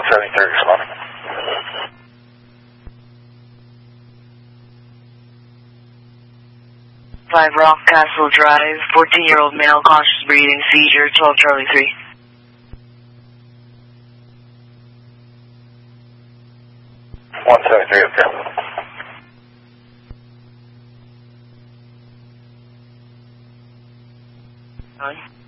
173 responding. 5 Rock Castle Drive, 14-year-old male, conscious breathing, seizure, 12 Charlie 3. Okay. Hi.